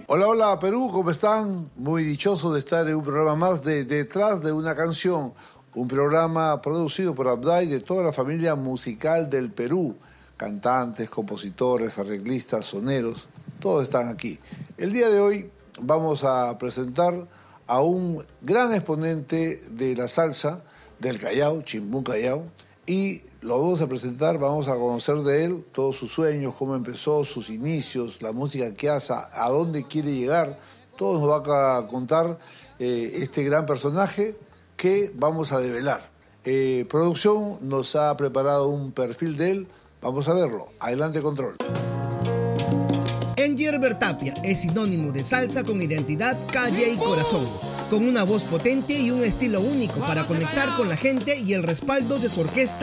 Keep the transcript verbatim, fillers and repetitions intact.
Hola, hola Perú, ¿cómo están? Muy dichoso de estar en un programa más de Detrás de una canción, un programa producido por Abdai de toda la familia musical del Perú, cantantes, compositores, arreglistas, soneros, todos están aquí. El día de hoy vamos a presentar a un gran exponente de la salsa del Callao, Chimbún Callao, y lo vamos a presentar, vamos a conocer de él todos sus sueños, cómo empezó, sus inicios, la música que hace, a dónde quiere llegar. Todo nos va a contar eh, este gran personaje que vamos a develar. Eh, producción nos ha preparado un perfil de él, vamos a verlo. Adelante, control. Engelbert Tapia es sinónimo de salsa con identidad, calle y corazón, con una voz potente y un estilo único para conectar con la gente y el respaldo de su orquesta